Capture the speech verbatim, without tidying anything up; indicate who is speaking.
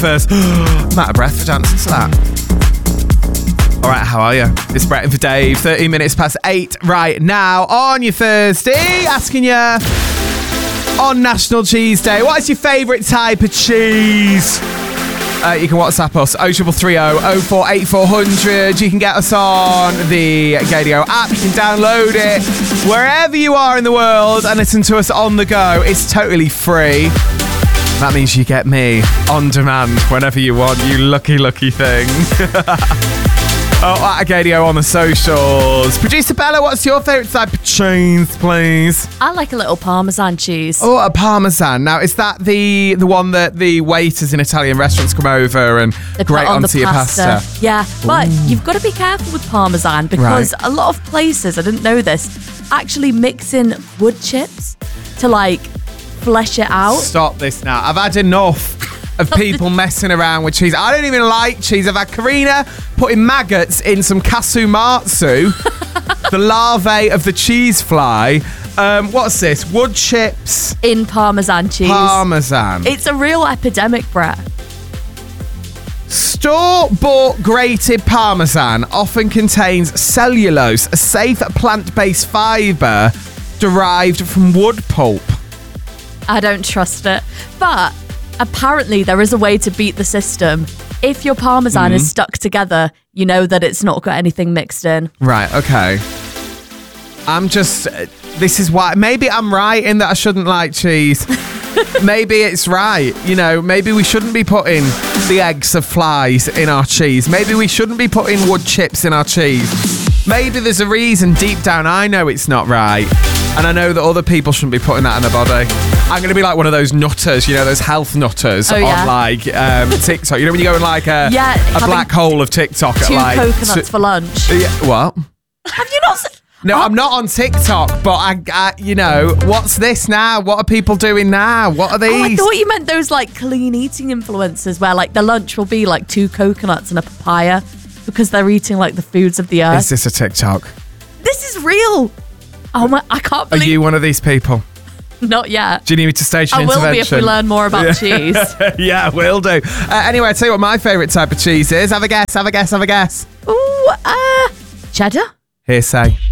Speaker 1: First, I'm out of breath for dancing to that. All right, how are you? It's Brett and for Dave. thirteen minutes past eight right now on your Thursday. Asking you on National Cheese Day, what is your favourite type of cheese? Uh, you can WhatsApp us oh three three oh, oh four eight four hundred. You can get us on the Gadio app. You can download it wherever you are in the world and listen to us on the go. It's totally free. That means you get me on demand whenever you want, you lucky, lucky thing. Oh, at Gadio on the socials. Producer Bella, what's your favourite type of cheese, please?
Speaker 2: I like a little Parmesan cheese.
Speaker 1: Oh, a Parmesan. Now, is that the the one that the waiters in Italian restaurants come over and
Speaker 2: They
Speaker 1: grate
Speaker 2: put on
Speaker 1: onto
Speaker 2: the
Speaker 1: your
Speaker 2: pasta.
Speaker 1: pasta?
Speaker 2: Yeah, but you've got to be careful with Parmesan because
Speaker 1: Right.
Speaker 2: a lot of places, I didn't know this, actually mix in wood chips to like flesh it out.
Speaker 1: Stop this now. I've had enough of people messing around with cheese. I don't even like cheese. I've had Karina putting maggots in some kasumatsu, the larvae of the cheese fly. Um, what's this? Wood chips
Speaker 2: In Parmesan cheese.
Speaker 1: Parmesan.
Speaker 2: It's a real epidemic, Brett.
Speaker 1: Store-bought grated Parmesan often contains cellulose, a safe plant-based fibre derived from wood pulp.
Speaker 2: I don't trust it. But apparently there is a way to beat the system. If your Parmesan
Speaker 1: Mm-hmm.
Speaker 2: is stuck together, you know that it's not got anything mixed in.
Speaker 1: Right, okay. I'm just... uh, This is why... Maybe I'm right in that I shouldn't like cheese. Maybe it's right. You know, maybe we shouldn't be putting the eggs of flies in our cheese. Maybe we shouldn't be putting wood chips in our cheese. Maybe there's a reason deep down I know it's not right. And I know that other people shouldn't be putting that in their body. I'm going to be like one of those nutters, you know, those health nutters
Speaker 2: Oh, yeah.
Speaker 1: on like um, TikTok. You know when you go in like a,
Speaker 2: Yeah,
Speaker 1: a
Speaker 2: having
Speaker 1: black hole of TikTok at
Speaker 2: Two
Speaker 1: like...
Speaker 2: coconuts
Speaker 1: t-
Speaker 2: for lunch.
Speaker 1: Yeah, what?
Speaker 2: Have you not seen...
Speaker 1: No,
Speaker 2: Oh.
Speaker 1: I'm not on TikTok, but I, I, you know, what's this now? What are people doing now? What are these?
Speaker 2: Oh, I thought you meant those like clean eating influencers where like the lunch will be like two coconuts and a papaya because they're eating like the foods of the earth.
Speaker 1: Is this a TikTok?
Speaker 2: This is real. Oh my, I can't
Speaker 1: Are
Speaker 2: believe.
Speaker 1: you one of these people?
Speaker 2: Not yet.
Speaker 1: Do you need me to stage an
Speaker 2: I will
Speaker 1: intervention?
Speaker 2: be if we learn more about cheese.
Speaker 1: Yeah, will do. Uh, anyway, I'll tell you what my favourite type of cheese is. Have a guess, have a guess, have a guess.
Speaker 2: Ooh, uh, cheddar?
Speaker 1: Hearsay.